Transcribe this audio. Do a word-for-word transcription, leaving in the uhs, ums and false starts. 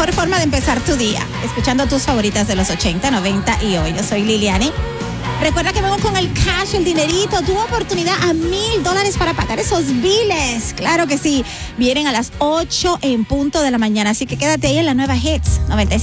mejor forma de empezar tu día, escuchando tus favoritas de los ochenta, noventa y hoy. Yo soy Liliani. Recuerda que vengo con el cash, el dinerito, tu oportunidad a mil dólares para pagar esos biles. Claro que sí. Vienen a las ocho en punto de la mañana, así que quédate ahí en la nueva Hits noventa y siete.